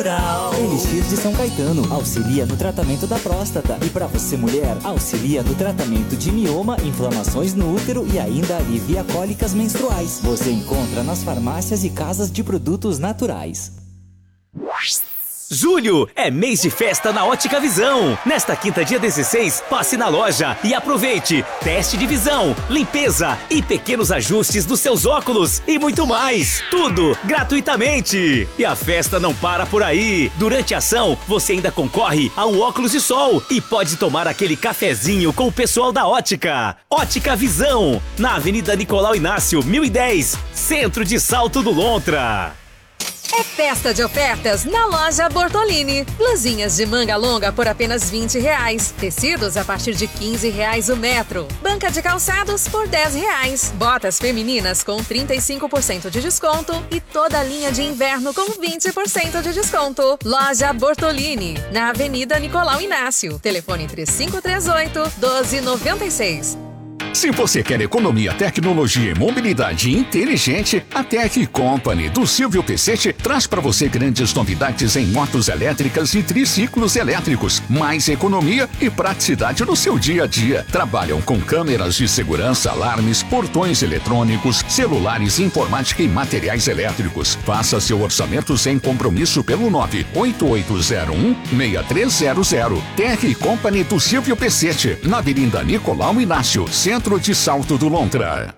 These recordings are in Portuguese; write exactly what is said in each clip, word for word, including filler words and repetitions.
Elixir de São Caetano auxilia no tratamento da próstata e para você mulher, auxilia no tratamento de mioma, inflamações no útero e ainda alivia cólicas menstruais. Você encontra nas farmácias e casas de produtos naturais. Julho é mês de festa na Ótica Visão. Nesta quinta, dia dezesseis, passe na loja e aproveite. Teste de visão, limpeza e pequenos ajustes dos seus óculos e muito mais. Tudo gratuitamente. E a festa não para por aí. Durante a ação, você ainda concorre a um óculos de sol e pode tomar aquele cafezinho com o pessoal da Ótica. Ótica Visão, na Avenida Nicolau Inácio, mil e dez, Centro de Salto do Lontra. É festa de ofertas na loja Bortolini. Blusinhas de manga longa por apenas vinte reais. Tecidos a partir de quinze reais o metro. Banca de calçados por dez reais. Botas femininas com trinta e cinco por cento de desconto. E toda a linha de inverno com vinte por cento de desconto. Loja Bortolini, na Avenida Nicolau Inácio. Telefone três cinco três oito, doze noventa e seis. Se você quer economia, tecnologia e mobilidade inteligente, a Tech Company do Silvio Pecete traz para você grandes novidades em motos elétricas e triciclos elétricos. Mais economia e praticidade no seu dia a dia. Trabalham com câmeras de segurança, alarmes, portões eletrônicos, celulares, informática e materiais elétricos. Faça seu orçamento sem compromisso pelo nove oito oito zero um, seis três zero zero. Tech Company do Silvio Pecete, na Avenida Nicolau Inácio, Centro de Salto do Lontra.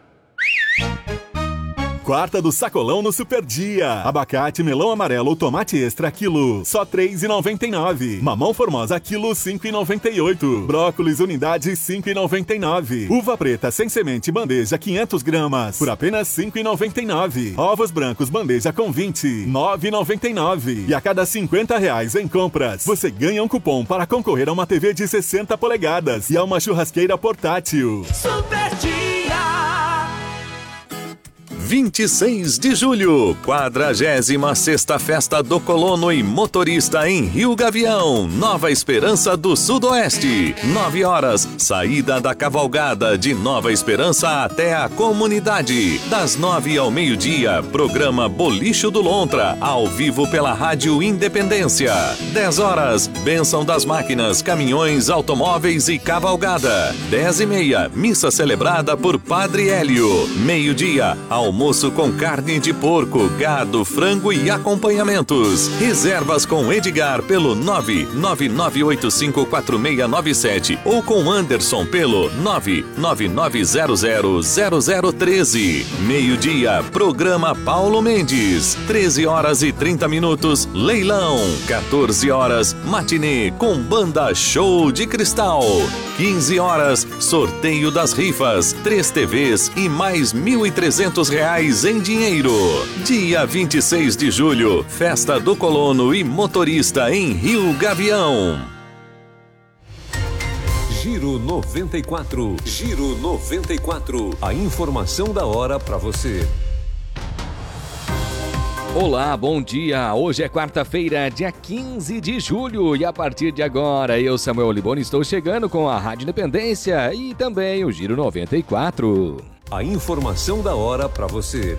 Quarta do sacolão no Super Dia. Abacate, melão amarelo ou tomate extra quilo, só três reais e noventa e nove centavos. Mamão formosa quilo, cinco reais e noventa e oito centavos. Brócolis unidade, cinco reais e noventa e nove centavos. Uva preta sem semente bandeja quinhentas gramas por apenas cinco reais e noventa e nove centavos. Ovos brancos bandeja com vinte, nove reais e noventa e nove centavos. E a cada cinquenta reais em compras, você ganha um cupom para concorrer a uma T V de sessenta polegadas e a uma churrasqueira portátil. Super Dia! vinte e seis de julho, quadragésima sexta Festa do Colono e Motorista em Rio Gavião, Nova Esperança do Sudoeste. nove horas, saída da cavalgada de Nova Esperança até a comunidade. Das nove ao meio-dia, programa Bolicho do Lontra, ao vivo pela Rádio Independência. dez horas, Bênção das Máquinas, Caminhões, Automóveis e Cavalgada. dez e meia, missa celebrada por Padre Hélio. Meio-dia, almoço com carne de porco, gado, frango e acompanhamentos. Reservas com Edgar pelo nove nove nove oito cinco quatro seis nove sete ou com Anderson pelo nove nove nove zero zero zero zero um três. Meio-dia, programa Paulo Mendes. treze horas e trinta minutos, leilão. quatorze horas, matinê com banda Show de Cristal. quinze horas, sorteio das rifas, três T Vs e mais mil e trezentos reais em dinheiro. Dia vinte e seis de julho, Festa do Colono e Motorista em Rio Gavião. Giro noventa e quatro. Giro noventa e quatro. A informação da hora para você. Olá, bom dia! Hoje é quarta-feira, dia quinze de julho e a partir de agora eu, Samuel Liboni, estou chegando com a Rádio Independência e também o Giro noventa e quatro. A informação da hora para você.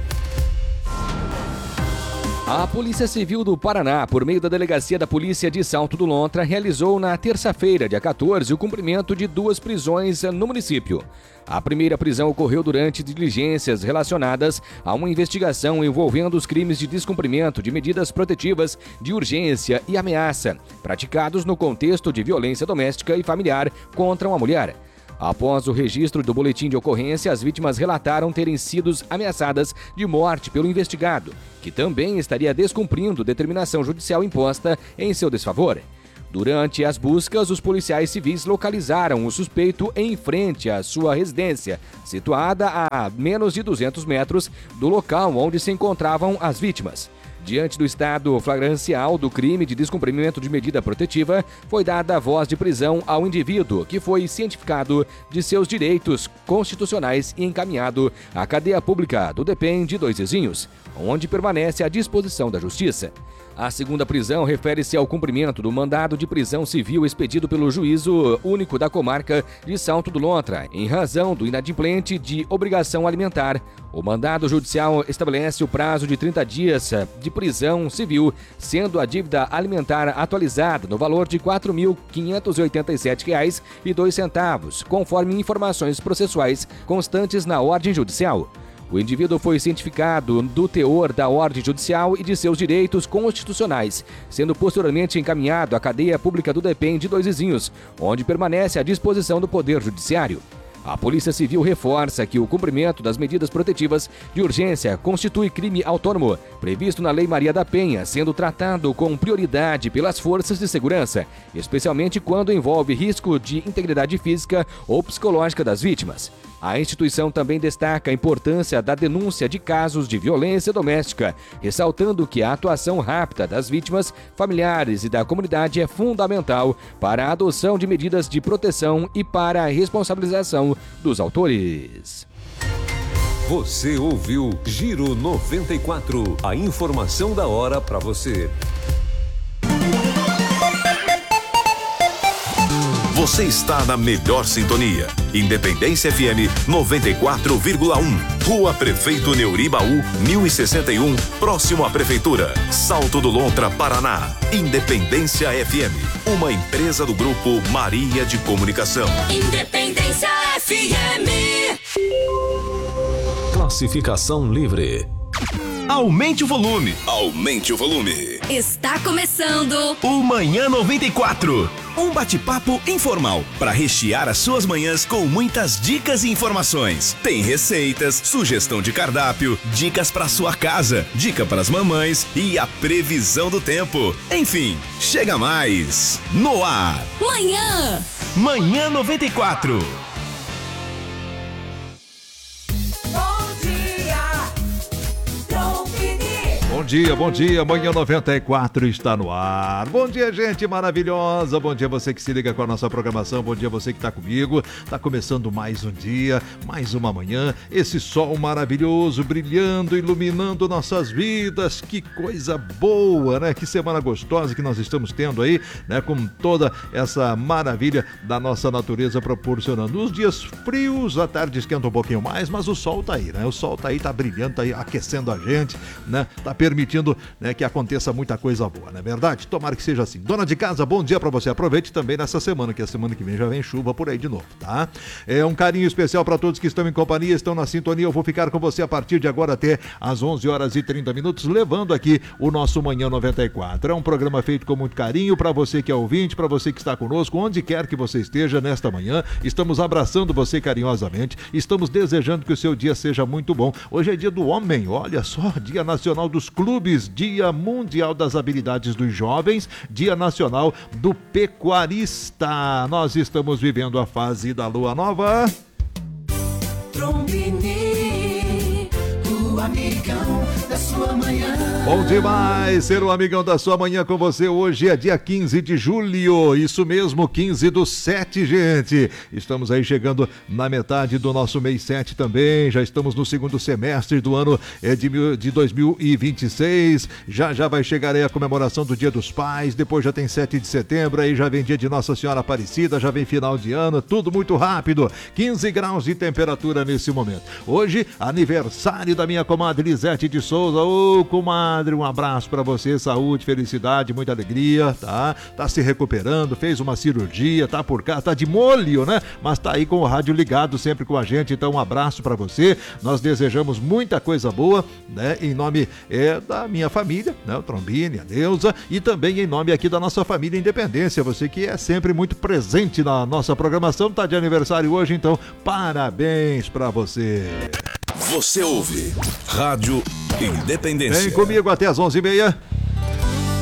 A Polícia Civil do Paraná, por meio da Delegacia da Polícia de Salto do Lontra, realizou na terça-feira, dia quatorze, o cumprimento de duas prisões no município. A primeira prisão ocorreu durante diligências relacionadas a uma investigação envolvendo os crimes de descumprimento de medidas protetivas de urgência e ameaça, praticados no contexto de violência doméstica e familiar contra uma mulher. Após o registro do boletim de ocorrência, as vítimas relataram terem sido ameaçadas de morte pelo investigado, que também estaria descumprindo determinação judicial imposta em seu desfavor. Durante as buscas, os policiais civis localizaram o suspeito em frente à sua residência, situada a menos de duzentos metros do local onde se encontravam as vítimas. Diante do estado flagrancial do crime de descumprimento de medida protetiva, foi dada a voz de prisão ao indivíduo, que foi cientificado de seus direitos constitucionais e encaminhado à cadeia pública do D E P E M de Dois Vizinhos, onde permanece à disposição da Justiça. A segunda prisão refere-se ao cumprimento do mandado de prisão civil expedido pelo Juízo Único da Comarca de Salto do Lontra, em razão do inadimplente de obrigação alimentar. O mandado judicial estabelece o prazo de trinta dias de prisão civil, sendo a dívida alimentar atualizada no valor de quatro mil quinhentos e oitenta e sete reais e dois centavos, conforme informações processuais constantes na ordem judicial. O indivíduo foi cientificado do teor da ordem judicial e de seus direitos constitucionais, sendo posteriormente encaminhado à cadeia pública do DEPEN de Dois Vizinhos, onde permanece à disposição do Poder Judiciário. A Polícia Civil reforça que o cumprimento das medidas protetivas de urgência constitui crime autônomo, previsto na Lei Maria da Penha, sendo tratado com prioridade pelas forças de segurança, especialmente quando envolve risco de integridade física ou psicológica das vítimas. A instituição também destaca a importância da denúncia de casos de violência doméstica, ressaltando que a atuação rápida das vítimas, familiares e da comunidade é fundamental para a adoção de medidas de proteção e para a responsabilização dos autores. Você ouviu Giro noventa e quatro, a informação da hora para você. Você está na melhor sintonia. Independência F M noventa e quatro vírgula um. Rua Prefeito Neuribaú, mil e sessenta e um, próximo à Prefeitura. Salto do Lontra, Paraná. Independência F M, uma empresa do Grupo Maria de Comunicação. Independência F M. Classificação livre. Aumente o volume. Aumente o volume. Está começando o Manhã noventa e quatro. Um bate-papo informal para rechear as suas manhãs com muitas dicas e informações. Tem receitas, sugestão de cardápio, dicas para sua casa, dica para as mamães e a previsão do tempo. Enfim, chega mais. No ar. Manhã. Manhã noventa e quatro. Bom dia, bom dia, Manhã noventa e quatro está no ar. Bom dia, gente maravilhosa, bom dia você que se liga com a nossa programação, bom dia você que está comigo. Está começando mais um dia, mais uma manhã, esse sol maravilhoso brilhando, iluminando nossas vidas. Que coisa boa, né? Que semana gostosa que nós estamos tendo aí, né? Com toda essa maravilha da nossa natureza proporcionando. Os dias frios, a tarde esquenta um pouquinho mais, mas o sol tá aí, né? O sol tá aí, tá brilhando, tá aí aquecendo a gente, né? Tá permitindo, né, que aconteça muita coisa boa, não é verdade? Tomara que seja assim. Dona de casa, bom dia pra você. Aproveite também nessa semana, que a semana que vem já vem chuva por aí de novo, tá? É um carinho especial pra todos que estão em companhia, estão na sintonia. Eu vou ficar com você a partir de agora até às onze horas e trinta minutos, levando aqui o nosso Manhã noventa e quatro. É um programa feito com muito carinho pra você que é ouvinte, pra você que está conosco, onde quer que você esteja nesta manhã. Estamos abraçando você carinhosamente, estamos desejando que o seu dia seja muito bom. Hoje é dia do homem, olha só, Dia Nacional dos Clubes, Dia Mundial das Habilidades dos Jovens, Dia Nacional do Pecuarista. Nós estamos vivendo a fase da lua nova. Trombini, o amigão da sua manhã. Bom demais ser o amigão da sua manhã com você. Hoje é dia quinze de julho, isso mesmo, quinze do sete, gente. Estamos aí chegando na metade do nosso mês sete também, já estamos no segundo semestre do ano de, de dois mil e vinte e seis. Já já vai chegar aí a comemoração do Dia dos Pais, depois já tem sete de setembro, aí já vem dia de Nossa Senhora Aparecida, já vem final de ano, tudo muito rápido. quinze graus de temperatura nesse momento. Hoje, aniversário da minha comadre Lisete de Souza. Ô, comadre, um abraço pra você, saúde, felicidade, muita alegria, tá? Tá se recuperando, fez uma cirurgia, tá por cá, tá de molho, né? Mas tá aí com o rádio ligado sempre com a gente, então um abraço pra você. Nós desejamos muita coisa boa, né? Em nome é, da minha família, né? O Trombini, a Neuza, e também em nome aqui da nossa família Independência, você que é sempre muito presente na nossa programação, tá de aniversário hoje, então parabéns pra você. Você ouve Rádio Independência. Vem comigo até as onze e meia.